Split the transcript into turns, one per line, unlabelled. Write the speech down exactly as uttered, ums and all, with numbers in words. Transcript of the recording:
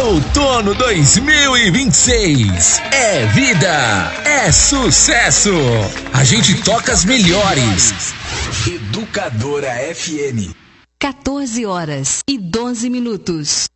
Outono dois mil e vinte e seis. É vida, é sucesso. A gente toca as melhores.
Educadora F M.
quatorze horas e doze minutos.